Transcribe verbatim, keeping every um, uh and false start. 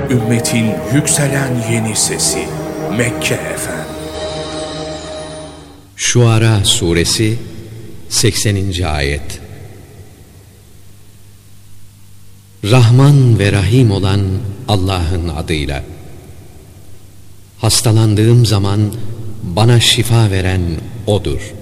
Ümmetin yükselen yeni sesi Mekke Efem. Şuara Suresi sekseninci ayet. Rahman ve Rahim olan Allah'ın adıyla. Hastalandığım zaman bana şifa veren O'dur.